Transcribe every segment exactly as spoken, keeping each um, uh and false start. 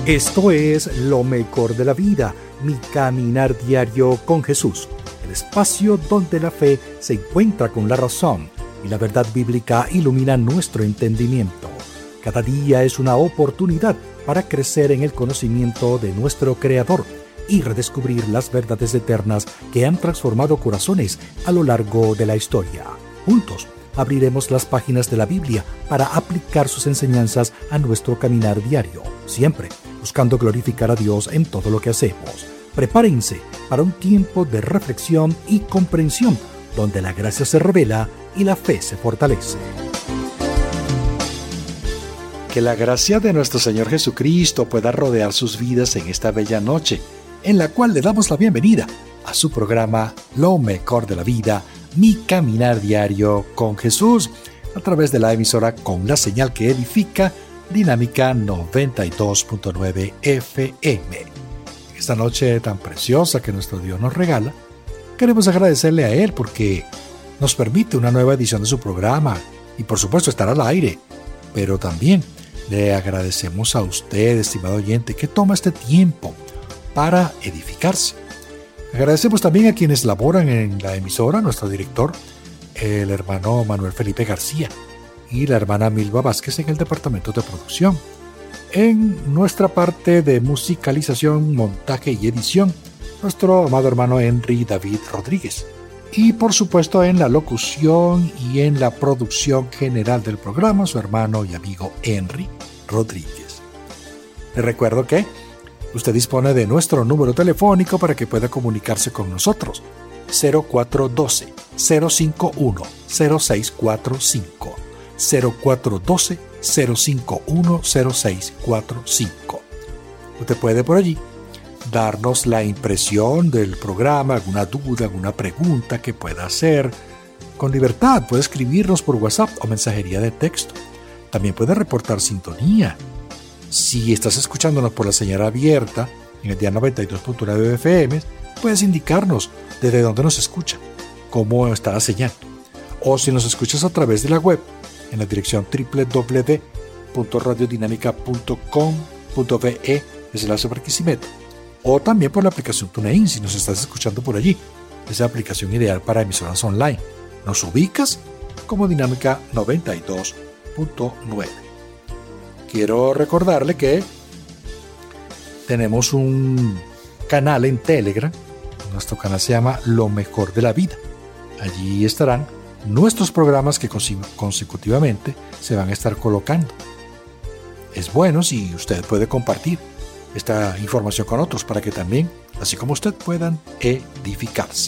Esto es Lo Mejor de la Vida, mi caminar diario con Jesús, el espacio donde la fe se encuentra con la razón y la verdad bíblica ilumina nuestro entendimiento. Cada día es una oportunidad para crecer en el conocimiento de nuestro Creador y redescubrir las verdades eternas que han transformado corazones a lo largo de la historia. Juntos abriremos las páginas de la Biblia para aplicar sus enseñanzas a nuestro caminar diario, siempre buscando glorificar a Dios en todo lo que hacemos. Prepárense para un tiempo de reflexión y comprensión, donde la gracia se revela y la fe se fortalece. Que la gracia de nuestro Señor Jesucristo pueda rodear sus vidas en esta bella noche, en la cual le damos la bienvenida a su programa Lo Mejor de la Vida, mi caminar diario con Jesús, a través de la emisora con la señal que edifica, Dinámica noventa y dos punto nueve F M. Esta noche tan preciosa que nuestro Dios nos regala, queremos agradecerle a Él porque nos permite una nueva edición de su programa y por supuesto estar al aire, pero también le agradecemos a usted, estimado oyente, que toma este tiempo para edificarse. Agradecemos también a quienes laboran en la emisora, nuestro director, el hermano Manuel Felipe García, y la hermana Milva Vázquez en el departamento de producción. En nuestra parte de musicalización, montaje y edición, nuestro amado hermano Henry David Rodríguez. Y por supuesto en la locución y en la producción general del programa, su hermano y amigo Henry Rodríguez. Le recuerdo que usted dispone de nuestro número telefónico para que pueda comunicarse con nosotros. cero cuatro uno dos, cero cinco uno, cero seis cuatro cinco. cero cuatro uno dos, cero cinco uno, cero seis cuatro cinco. Usted puede por allí darnos la impresión del programa, alguna duda, alguna pregunta que pueda hacer. Con libertad puede escribirnos por WhatsApp o mensajería de texto. También puede reportar sintonía. Si estás escuchándonos por la señal abierta en el día noventa y dos punto nueve F M, puedes indicarnos desde dónde nos escucha, cómo está la señal. O si nos escuchas a través de la web, en la dirección doble u doble u doble u punto radiodinámica punto com punto be slash Barquisimeto, o también por la aplicación TuneIn si nos estás escuchando por allí. Es la aplicación ideal para emisoras online. Nos ubicas como Dinámica noventa y dos punto nueve. Quiero recordarle que tenemos un canal en Telegram. Nuestro canal se llama Lo Mejor de la Vida. Allí estarán nuestros programas que consecutivamente se van a estar colocando. Es bueno si usted puede compartir esta información con otros para que también, así como usted, puedan edificarse.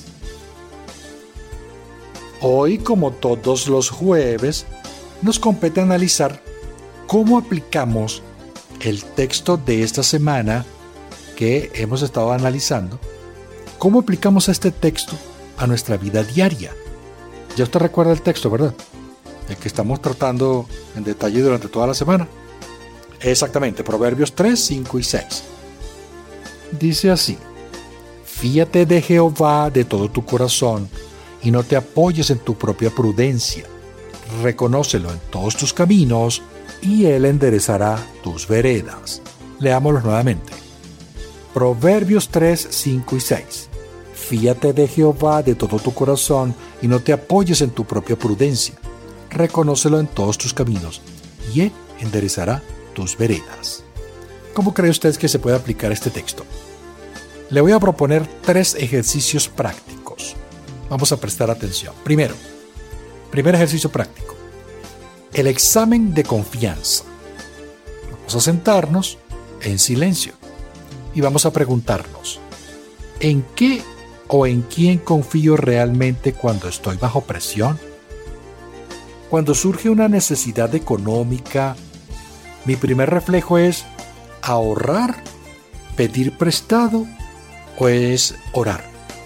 Hoy, como todos los jueves, nos compete analizar cómo aplicamos el texto de esta semana que hemos estado analizando, cómo aplicamos este texto a nuestra vida diaria. Ya usted recuerda el texto, ¿verdad? El que estamos tratando en detalle durante toda la semana. Exactamente, Proverbios tres, cinco y seis. Dice así: Fíate de Jehová de todo tu corazón y no te apoyes en tu propia prudencia. Reconócelo en todos tus caminos y Él enderezará tus veredas. Leámoslos nuevamente. Proverbios tres, cinco y seis. Fíate de Jehová de todo tu corazón y no te apoyes en tu propia prudencia. Reconócelo en todos tus caminos y Él enderezará tus veredas. ¿Cómo cree usted que se puede aplicar este texto? Le voy a proponer tres ejercicios prácticos. Vamos a prestar atención. Primero, primer ejercicio práctico. El examen de confianza. Vamos a sentarnos en silencio y vamos a preguntarnos: ¿en qué o en quién confío realmente cuando estoy bajo presión? Cuando surge una necesidad económica, mi primer reflejo es ahorrar, pedir prestado o es orar.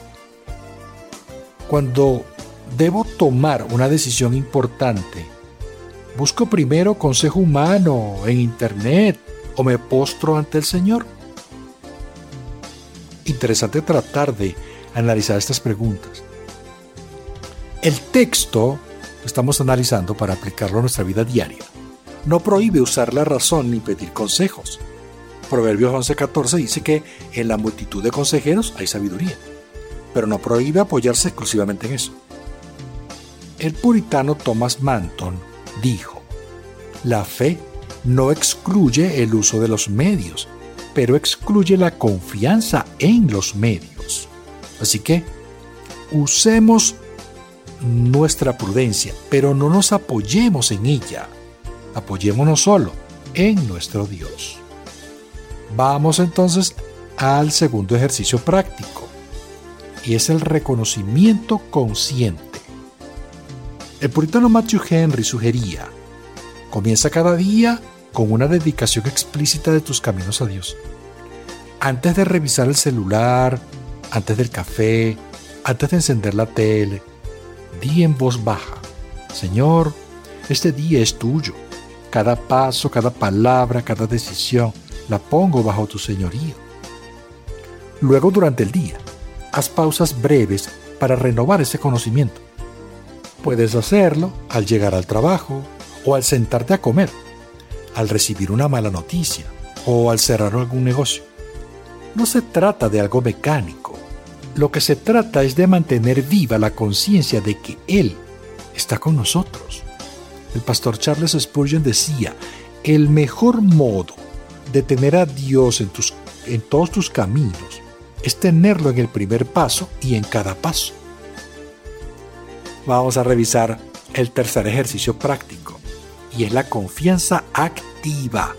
Cuando debo tomar una decisión importante, ¿busco primero consejo humano en internet o me postro ante el Señor? Interesante tratar de analizar estas preguntas. El texto que estamos analizando para aplicarlo a nuestra vida diaria no prohíbe usar la razón ni pedir consejos. Proverbios once catorce dice que en la multitud de consejeros hay sabiduría, pero no prohíbe apoyarse exclusivamente en eso. El puritano Thomas Manton dijo: la fe no excluye el uso de los medios, pero excluye la confianza en los medios. Así que usemos nuestra prudencia, pero no nos apoyemos en ella. Apoyémonos solo en nuestro Dios. Vamos entonces al segundo ejercicio práctico, y es el reconocimiento consciente. El puritano Matthew Henry sugería: comienza cada día con una dedicación explícita de tus caminos a Dios. Antes de revisar el celular, antes del café, antes de encender la tele, di en voz baja: Señor, este día es tuyo. Cada paso, cada palabra, cada decisión, la pongo bajo tu señorío. Luego, durante el día, haz pausas breves para renovar ese conocimiento. Puedes hacerlo al llegar al trabajo o al sentarte a comer, al recibir una mala noticia o al cerrar algún negocio. No se trata de algo mecánico. Lo que se trata es de mantener viva la conciencia de que Él está con nosotros. El pastor Charles Spurgeon decía: el mejor modo de tener a Dios en, tus, en todos tus caminos es tenerlo en el primer paso y en cada paso. Vamos a revisar el tercer ejercicio práctico, y es la confianza activa.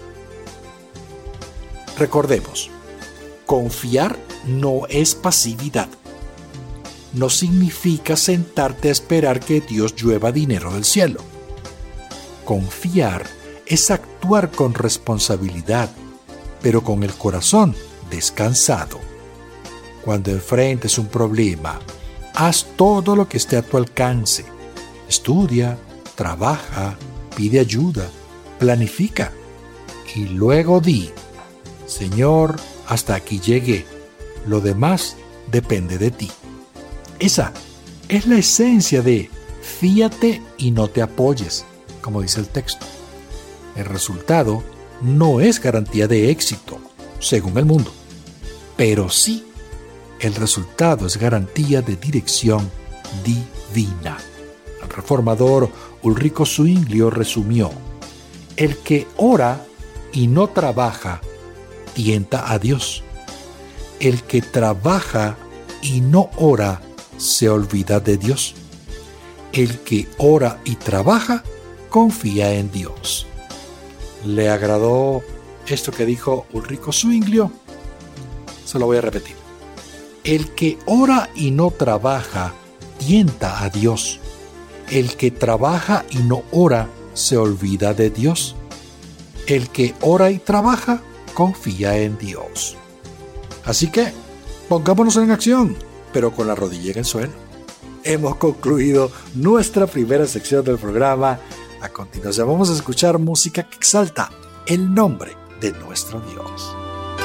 Recordemos, confiar no es pasividad. No significa sentarte a esperar que Dios llueva dinero del cielo. Confiar es actuar con responsabilidad, pero con el corazón descansado. Cuando enfrentes un problema, haz todo lo que esté a tu alcance. Estudia, trabaja, pide ayuda, planifica y luego di: Señor, hasta aquí llegué, lo demás depende de ti. Esa es la esencia de fíate y no te apoyes, como dice el texto. El resultado no es garantía de éxito, según el mundo, pero sí, el resultado es garantía de dirección divina. El reformador Ulrico Zwinglio resumió: el que ora y no trabaja, tienta a Dios. El que trabaja y no ora, se olvida de Dios. El que ora y trabaja, confía en Dios. ¿Le agradó esto que dijo Ulrico Zwinglio? Se lo voy a repetir. El que ora y no trabaja, tienta a Dios. El que trabaja y no ora, se olvida de Dios. El que ora y trabaja, confía en Dios. Así que, pongámonos en acción, pero con la rodilla en el suelo. Hemos concluido nuestra primera sección del programa. A continuación vamos a escuchar música que exalta el nombre de nuestro Dios.